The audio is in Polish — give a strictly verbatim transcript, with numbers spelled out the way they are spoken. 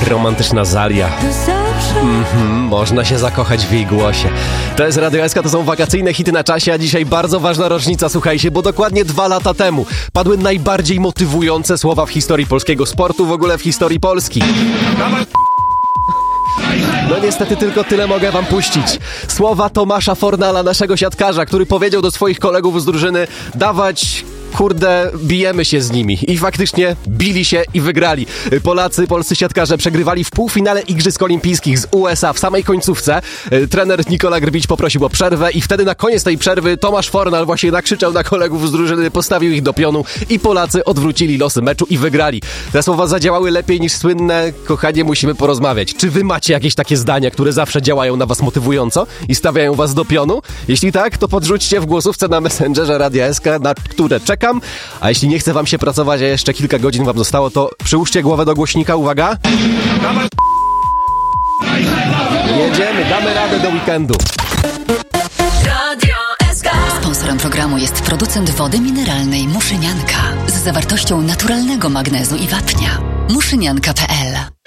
Romantyczna Zalia. Mhm, można się zakochać w jej głosie. To jest Radio S K, to są wakacyjne hity na czasie, a dzisiaj bardzo ważna rocznica, słuchajcie, bo dokładnie dwa lata temu padły najbardziej motywujące słowa w historii polskiego sportu, w ogóle w historii Polski. No niestety tylko tyle mogę wam puścić. Słowa Tomasza Fornala, naszego siatkarza, który powiedział do swoich kolegów z drużyny: dawać... Kurde, bijemy się z nimi. I faktycznie bili się i wygrali. Polacy, polscy siatkarze przegrywali w półfinale Igrzysk Olimpijskich z U S A w samej końcówce. Trener Nikola Grbić poprosił o przerwę i wtedy na koniec tej przerwy Tomasz Fornal właśnie nakrzyczał na kolegów z drużyny, postawił ich do pionu i Polacy odwrócili losy meczu i wygrali. Te słowa zadziałały lepiej niż słynne: kochanie, musimy porozmawiać. Czy wy macie jakieś takie zdania, które zawsze działają na was motywująco i stawiają was do pionu? Jeśli tak, to podrzućcie w głosówce na Messengerze Radia S K, na które czekam. A jeśli nie chce wam się pracować, a jeszcze kilka godzin wam zostało, to przyłóżcie głowę do głośnika, uwaga. Jedziemy, damy radę do weekendu. Radio S K. Sponsorem programu jest producent wody mineralnej Muszynianka z zawartością naturalnego magnezu i wapnia. muszynianka kropka p l